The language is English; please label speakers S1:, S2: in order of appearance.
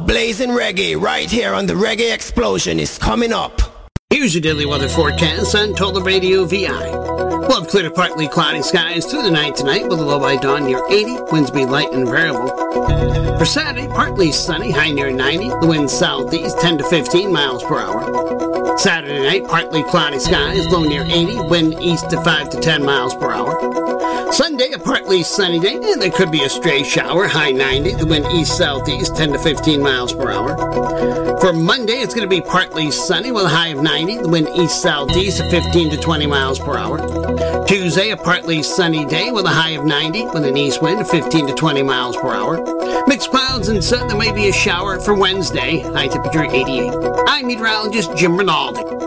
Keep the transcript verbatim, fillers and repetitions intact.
S1: blazing reggae right here on the Reggae Explosion is coming up.
S2: Here's your daily weather forecast on Total Radio V I. We'll have clear to partly cloudy skies through the night tonight with a low by dawn near eighty, winds be light and variable. For Saturday, partly sunny, high near ninety, the wind southeast ten to fifteen miles per hour. Saturday night, partly cloudy skies, low near eighty, wind east to five to ten miles per hour. Sunday, a partly sunny day, and there could be a stray shower, high ninety, the wind east-southeast ten to fifteen miles per hour. For Monday, it's going to be partly sunny with a high of ninety, the wind east-southeast at fifteen to twenty miles per hour. Tuesday, a partly sunny day with a high of ninety, with an east wind of fifteen to twenty miles per hour. Mixed clouds and sun, there may be a shower for Wednesday, high temperature eighty-eight. I'm meteorologist Jim Rinaldi.